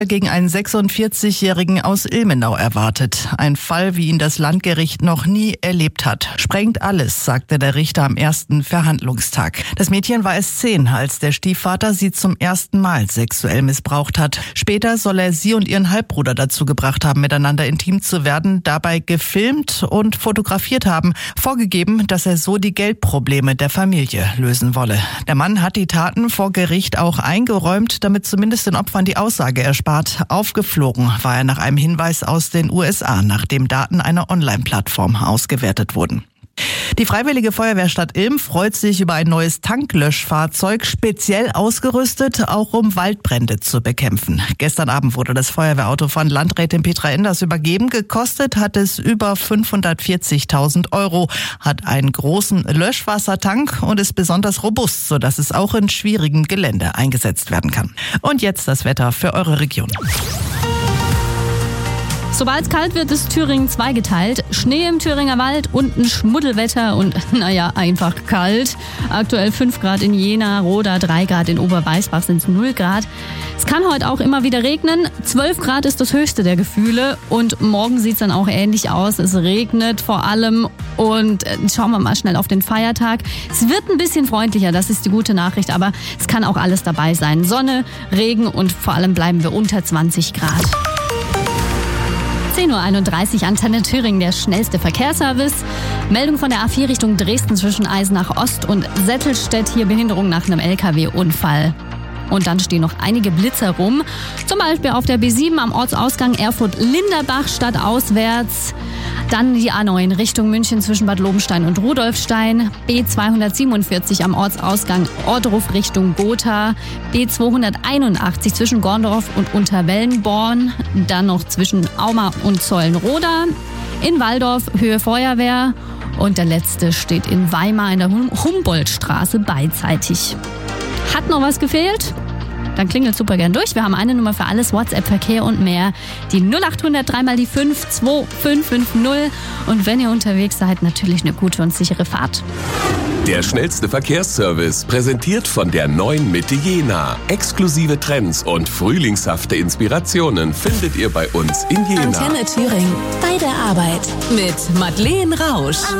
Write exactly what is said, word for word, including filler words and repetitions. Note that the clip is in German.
Gegen einen sechsundvierzigjährigen aus Ilmenau erwartet. Ein Fall, wie ihn das Landgericht noch nie erlebt hat. Sprengt alles, sagte der Richter am ersten Verhandlungstag. Das Mädchen war erst zehn, als der Stiefvater sie zum ersten Mal sexuell missbraucht hat. Später soll er sie und ihren Halbbruder dazu gebracht haben, miteinander intim zu werden, dabei gefilmt und fotografiert haben, vorgegeben, dass er so die Geldprobleme der Familie lösen wolle. Der Mann hat die Taten vor Gericht auch eingeräumt, damit zumindest den Opfern die Aussage erspart. Aufgeflogen war er nach einem Hinweis aus den U S A, nachdem Daten einer Online-Plattform ausgewertet wurden. Die Freiwillige Feuerwehrstadt Ilm freut sich über ein neues Tanklöschfahrzeug, speziell ausgerüstet, auch um Waldbrände zu bekämpfen. Gestern Abend wurde das Feuerwehrauto von Landrätin Petra Enders übergeben. Gekostet hat es über fünfhundertvierzigtausend Euro, hat einen großen Löschwassertank und ist besonders robust, sodass es auch in schwierigem Gelände eingesetzt werden kann. Und jetzt das Wetter für eure Region. Sobald es kalt wird, ist Thüringen zweigeteilt. Schnee im Thüringer Wald und ein Schmuddelwetter und, naja, einfach kalt. Aktuell fünf Grad in Jena, Roda, drei Grad in Oberweißbach sind es null Grad. Es kann heute auch immer wieder regnen. zwölf Grad ist das höchste der Gefühle und morgen sieht es dann auch ähnlich aus. Es regnet vor allem und schauen wir mal schnell auf den Feiertag. Es wird ein bisschen freundlicher, das ist die gute Nachricht, aber es kann auch alles dabei sein. Sonne, Regen und vor allem bleiben wir unter zwanzig Grad. zehn Uhr einunddreißig, Antenne Thüringen, der schnellste Verkehrsservice. Meldung von der A vier Richtung Dresden zwischen Eisenach Ost und Settelstedt. Hier Behinderung nach einem L K W-Unfall. Und dann stehen noch einige Blitzer rum. Zum Beispiel auf der B sieben am Ortsausgang Erfurt-Linderbach stadtauswärts. Dann die A neun Richtung München zwischen Bad Lobenstein und Rudolfstein. B zweihundertsiebenundvierzig am Ortsausgang Ortruf Richtung Gotha. B zweihunderteinundachtzig zwischen Gorndorf und Unterwellenborn. Dann noch zwischen Auma und Zollenroda. In Walldorf Höhe Feuerwehr. Und der letzte steht in Weimar in der Humboldtstraße beidseitig. Hat noch was gefehlt? Dann klingelt super gern durch. Wir haben eine Nummer für alles, WhatsApp, Verkehr und mehr. Die null acht hundert drei mal die fünf zwei fünf fünf null. Und wenn ihr unterwegs seid, natürlich eine gute und sichere Fahrt. Der schnellste Verkehrsservice, präsentiert von der neuen Mitte Jena. Exklusive Trends und frühlingshafte Inspirationen findet ihr bei uns in Jena. Antenne Thüringen, bei der Arbeit mit Madeleine Rausch.